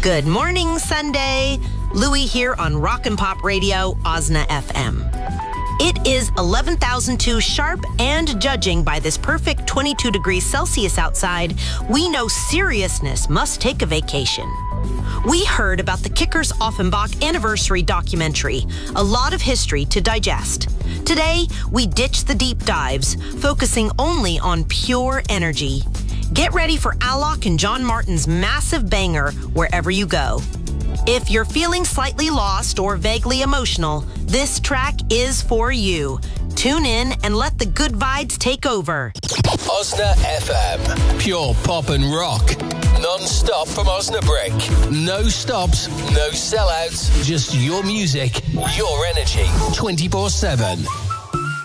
Good morning, Sunday. Louie here on Rock and Pop Radio, Osna FM. It is 11,002 sharp and judging by this perfect 22 degrees Celsius outside, we know seriousness must take a vacation. We heard about the Kickers Offenbach anniversary documentary, a lot of history to digest. Today, we ditch the deep dives, focusing only on pure energy. Get ready for Alok and John Martin's massive banger wherever you go. If you're feeling slightly lost or vaguely emotional, this track is for you. Tune in and let the good vibes take over. Osna FM. Pure pop and rock. Non-stop from Osnabrück. No stops, no sellouts. Just your music, your energy. 24/7.